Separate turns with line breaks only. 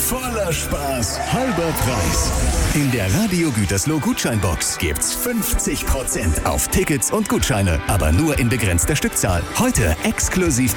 Voller Spaß, halber Preis. In der Radio Gütersloh Gutscheinbox gibt's 50% auf Tickets und Gutscheine, aber nur in begrenzter Stückzahl. Heute exklusiv